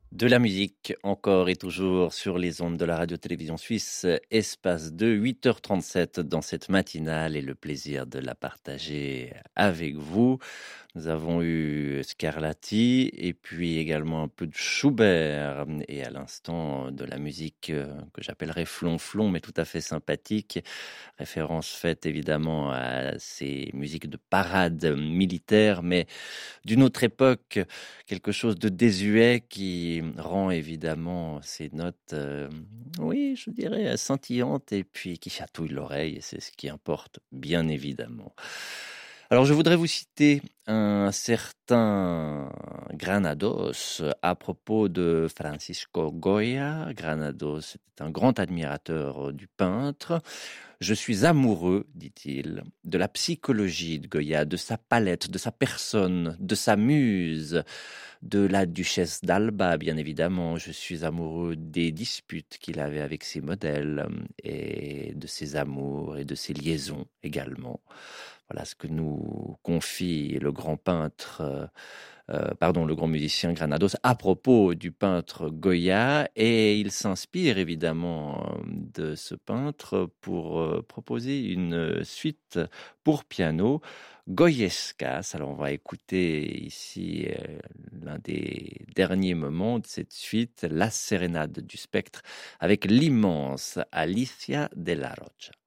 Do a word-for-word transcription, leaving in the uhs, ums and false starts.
De la musique, encore et toujours sur les ondes de la radio-télévision suisse, espace de huit heures trente-sept dans cette matinale et le plaisir de la partager avec vous. Nous avons eu Scarlatti et puis également un peu de Schubert et à l'instant de la musique que j'appellerais flonflon mais tout à fait sympathique. Référence faite évidemment à ces musiques de parade militaire mais d'une autre époque, quelque chose de désuet qui rend évidemment ces notes, euh, oui, je dirais scintillantes et puis qui chatouille l'oreille, et c'est ce qui importe, bien évidemment. Alors je voudrais vous citer un certain Granados à propos de Francisco Goya. Granados était un grand admirateur du peintre. Je suis amoureux, dit-il, de la psychologie de Goya, de sa palette, de sa personne, de sa muse, de la duchesse d'Alba, bien évidemment. Je suis amoureux des disputes qu'il avait avec ses modèles et de ses amours et de ses liaisons également. Voilà ce que nous confie le grand peintre, euh, euh, pardon, le grand musicien Granados à propos du peintre Goya, et il s'inspire évidemment de ce peintre pour euh, proposer une suite pour piano, Goyescas. Alors on va écouter ici euh, l'un des derniers moments de cette suite, la sérénade du spectre, avec l'immense Alicia de la Rocha.